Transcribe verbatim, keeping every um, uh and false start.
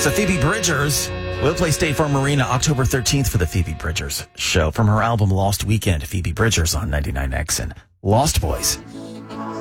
So Phoebe Bridgers will play State Farm Arena October thirteenth for the Phoebe Bridgers show. From her album Lost Weekend, Phoebe Bridgers on ninety-nine X and Lost Boys.